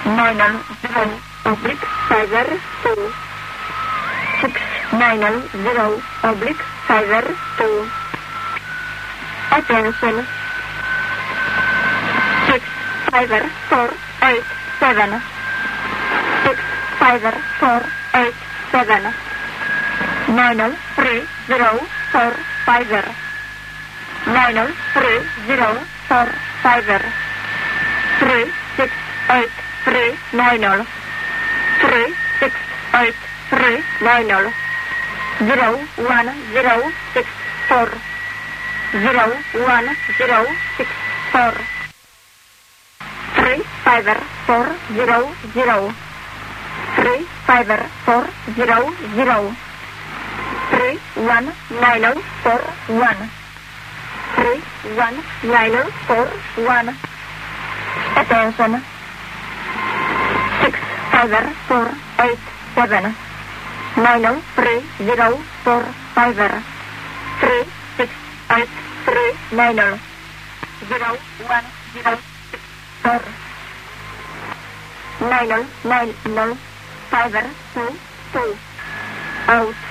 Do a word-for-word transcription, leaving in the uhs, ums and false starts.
nine zero oblique five two six nine zero oblique five two. Attention. Six five four eight seven. Six five four eight seven. Nine three zero four five. Nine three zero four five. Three six eight three nine. Three six eight three nine. Zero one zero six four. Zero one zero six four. Three five four zero zero. Three five four zero zero. Three one nine four one. Three one nine four one. Attention. Six five four eight seven. Nine three zero four five. Three six eight three nine. Zero one zero six four. Nine nine nine five two two. Out.